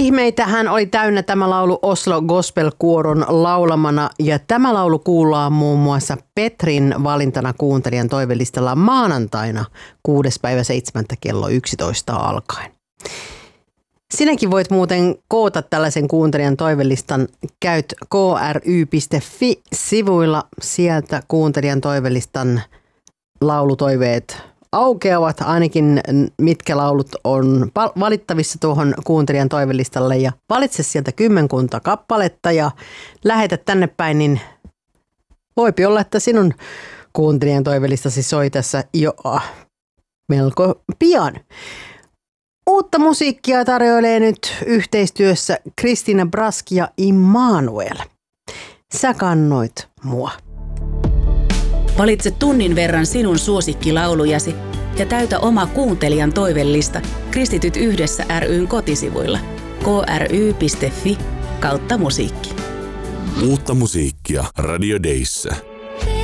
Ihmeitähän oli täynnä tämä laulu Oslo Gospel-kuoron laulamana ja tämä laulu kuullaan muun muassa Petrin valintana kuuntelijan toivelistalla maanantaina 6.7. kello 11 alkaen. Sinäkin voit muuten koota tällaisen kuuntelijan toivelistan. Käyt kry.fi-sivuilla. Sieltä kuuntelijan toivelistan laulutoiveet aukeavat, ainakin mitkä laulut on valittavissa tuohon kuuntelijan toivelistalle. Ja valitse sieltä 10 kappaletta ja lähetä tänne päin, niin voipi olla, että sinun kuuntelijan toivelistasi soi tässä jo melko pian. Uutta musiikkia tarjoilee nyt yhteistyössä Kristiina Brask ja Immanuel. Sä kannoit mua. Valitse tunnin verran sinun suosikkilaulujasi ja täytä oma kuuntelijan toivellista Kristityt yhdessä ry:n kotisivuilla kry.fi/musiikki. Uutta musiikkia Radio Dayssä.